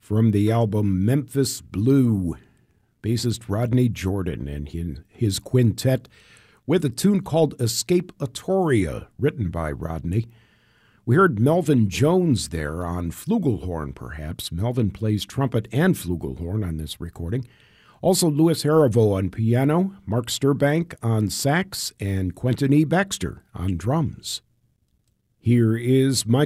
from the album Memphis Blue, bassist Rodney Jordan and his quintet with a tune called Escapatoria, written by Rodney. We heard Melvin Jones there on flugelhorn, perhaps. Melvin plays trumpet and flugelhorn on this recording. Also, Louis Harivo on piano, Mark Sturbank on sax, and Quentin E. Baxter on drums. Here is Michael